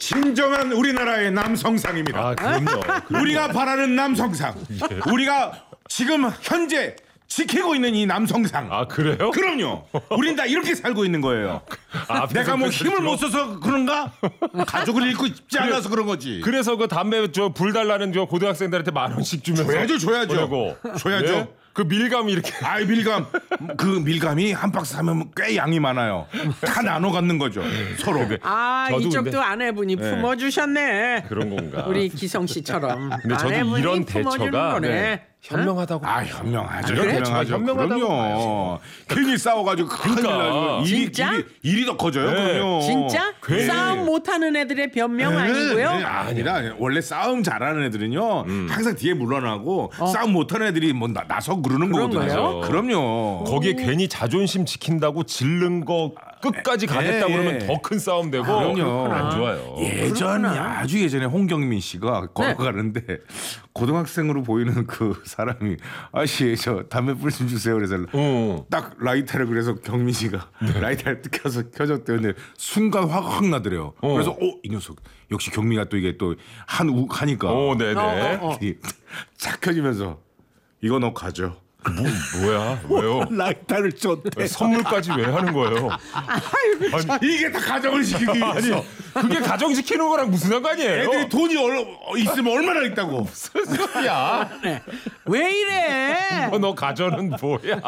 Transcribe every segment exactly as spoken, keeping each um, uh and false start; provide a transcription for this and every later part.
진정한 우리나라의 남성상입니다. 아, 그럼요. 그럼요. 우리가 바라는 남성상. 우리가 지금 현재 지키고 있는 이 남성상. 아, 그래요? 그럼요. 우린 다 이렇게 살고 있는 거예요. 아, 내가 뭐 힘을 못 써서 그런가? 가족을 잃고 싶지 않아서 그런 거지. 그래서 그 담배 저 불 달라는 저 고등학생들한테 만 원씩 주면서 줘야죠, 줘야죠. 보내고. 줘야죠. 네? 그 밀감이 이렇게 아이 밀감 그 밀감이 한 박스 사면 꽤 양이 많아요. 다 나눠 갖는 거죠 서로. 아 저도 이쪽도 근데- 아내분이 품어주셨네. 그런 건가. 우리 기성 씨처럼. 근데 저도 아내분이 이런 품어주는 대처가 거네. 네, 현명하다고. 아 현명하죠. 아, 그래? 현명하죠. 현명하다고 그럼요. 괜히 싸워가지고 큰일 그러니까. 나죠. 일이, 진짜? 일이, 일이 더 커져요. 네. 그럼요. 진짜? 괜히- 싸움 못하는 애들의 변명 네, 아니고요? 네, 아니라 원래 싸움 잘하는 애들은요 음. 항상 뒤에 물러나고 싸움 못하는 애들이 뭐 나, 나서 그러는 그런 거거든요. 거예요? 그럼요. 거기에 괜히 자존심 지킨다고 질른 거 끝까지 가겠다 예, 그러면 예. 더 큰 싸움 되고 그럼요. 안 좋아요. 예전 그렇구나. 아주 예전에 홍경민 씨가 걸어가는데 고등학생으로 보이는 그 사람이 아씨 저 담배 불 좀 주세요 그래서 어. 딱 라이터를 그래서 경민 씨가 라이터를 뜯 켜서 켜줬대는데 순간 화가 확 나더래요. 어. 그래서 어이 녀석 역시 경민이가 또 이게 또 한 우 하니까 오, 네네. 어, 어, 어. 쫙 켜지면서 이거 너 가져. 뭐, 뭐야? 왜요? 라이터를 줬대. 선물까지 왜 하는 거예요? 아니, 이게 다 가정을 시키기 아니, 위해서. 그게 가정 지키는 거랑 무슨 상관이에요? 애들이 돈이 얼, 있으면 얼마나 있다고. 야, 왜 이래? 너 가져는 뭐야?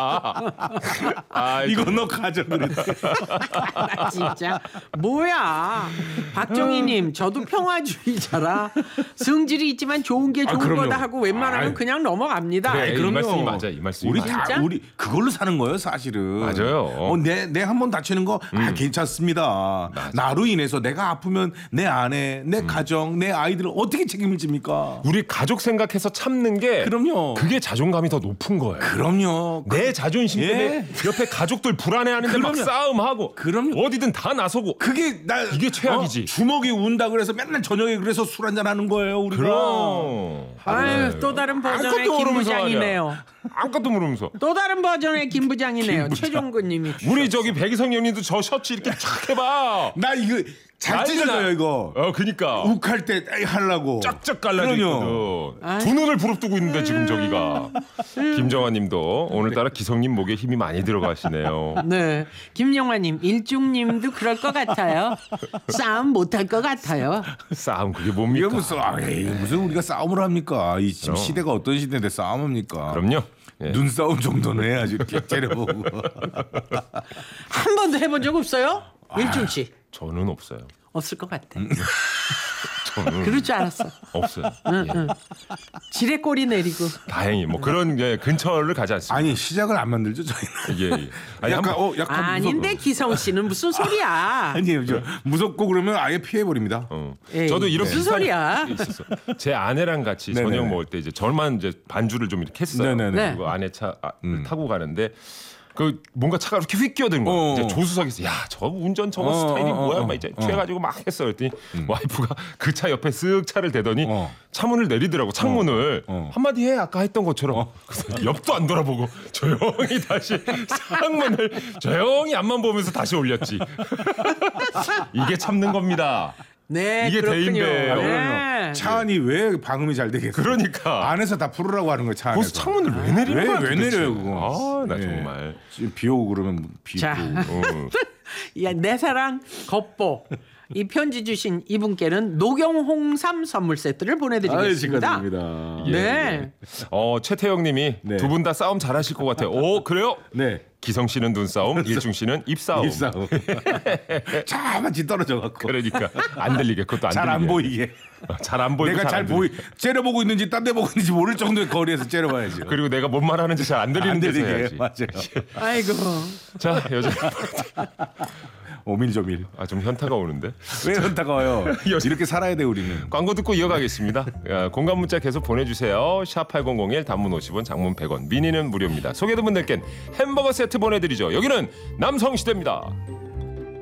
아, 이거 너 가져 그랬대. 나 진짜 뭐야? 박종희님, 저도 평화주의자라 성질이 있지만 좋은 게 아, 좋은 그럼요. 거다 하고 웬만하면 아이. 그냥 넘어갑니다. 그래. 이 말씀이 맞아, 이 말씀이 우리 맞아. 다 진짜? 우리 그걸로 사는 거예요, 사실은. 맞아요. 어, 내내 한 번 다치는 거 아, 괜찮습니다. 나로 인해서 내가 아프면 내 아내, 내 가정, 내 아이들을 어떻게 책임을 집니까? 우리 가족 생각해서 참는 게 그럼요. 그게 자존감이 더 높은 거예요. 그럼요. 내 자존심 예. 때문에 옆에 가족들 불안해하는데 막 그럼요. 싸움하고 그럼요. 어디든 다 나서고 그게 나 이게 최악이지. 어? 주먹이 운다 그래서 맨날 저녁에 그래서 술 한잔 하는 거예요, 우리가. 그럼 아유, 또 다른 버전의 아무것도 김 모르면서 부장이네요. 아무것도 모르면서 또 다른 버전의 김 부장이네요. 최종근님이. 우리 저기 백이성 연인도 저 셔츠 이렇게 착 해봐. 나 이거 잘 난리 찢어져요, 나. 이거. 어, 그니까 욱할 때 하려고. 쫙쫙 갈라져 그럼요. 있거든. 두 눈을 부릅뜨고 있는데 지금 저기가. 김정환님도 오늘따라 기성님 목에 힘이 많이 들어가시네요. 네, 김영화님, 일중님도 그럴 것 같아요. 싸움 못할 것 같아요. 싸움 그게 이게 뭡니까? 무슨 아, 에이, 무슨 우리가 싸움을 합니까? 이 지금 시대가 어떤 시대인데 싸움합니까? 그럼요. 예. 눈싸움 정도는 해야지 이렇게 째려보고. 한 번도 해본 적 없어요? 일중 씨 저는 없어요. 없을 것 같아. 저는 그럴 줄 알았어. 없어요. 예. 지레 꼬리 내리고. 다행히 뭐 그런 게 근처를 가지 않습니다. 아니 시작을 안 만들죠 저희는. 예, 예. 아니, 약간 한번- 어 약간 아닌데 기성 씨는 무슨 소리야? 아니에요. 저 무섭고 그러면 아예 피해 버립니다. 어. 에이, 저도 이런 무슨 비슷한 소리야? 게 있었어. 제 아내랑 같이 네네네. 저녁 먹을 때 이제 저만 이제 반주를 좀 이렇게 했어요. 네네네. 네. 그리고 아내 차 아, 타고 가는데 그 뭔가 차가 이렇게 휙 끼어든 거야. 어. 이제 조수석에서 야 저 운전 저거 어, 스타일이 어, 뭐야? 어, 막 이제 어. 취해가지고 막 했어. 그랬더니 와이프가 그 차 옆에 쓱 차를 대더니 어. 차문을 내리더라고. 창문을 어. 한마디 해 아까 했던 것처럼. 그래서 옆도 안 돌아보고 조용히 다시 창문을 조용히 앞만 보면서 다시 올렸지. 이게 참는 겁니다. 네, 이게 그렇군요. 대인배예요. 네. 차 안이 왜 방음이 잘 되겠어? 그러니까. 안에서 다 풀으라고 하는 거야 차 안에서. 거기서 창문을 왜 내리는 왜, 거야? 왜 도대체? 내려요 그거? 아, 나 예. 정말. 지금 비 오고 그러면 비 자. 오고. 어. 야, 내 사랑 겉보. 이 편지 주신 이분께는 녹용홍삼 선물 세트를 아유, 보내드리겠습니다. 축하드립니다. 네. 어, 최태영님이 네. 두 분 다 싸움 잘하실 것 같아요. 오, 그래요? 네. 기성 씨는 눈싸움, 일중 씨는 입싸움. 입싸움. 자만치 떨어져 갖고. 그러니까 안 들리게 그것도 안 잘 안 들리게. 보이게. 잘 안 보이고 내가 잘 안 보이 들리게. 째려보고 있는지 딴 데 보고 있는지 모를 정도의 거리에서 째려봐야지. 그리고 내가 뭔 말하는지 잘 안 들리는 안 데서 들리게 해야지. 맞아요. 아이고. 자, 여자 오밀조밀. 아, 좀 현타가 오는데. 왜 현타가 와요? 이렇게 살아야 돼 우리는. 광고 듣고 이어가겠습니다. 야, 공감 문자 계속 보내주세요. 샵 팔공공일 단문 오십 원, 장문 백 원, 미니는 무료입니다. 소개된 분들께는 햄버거 세트 보내드리죠. 여기는 남성시대입니다.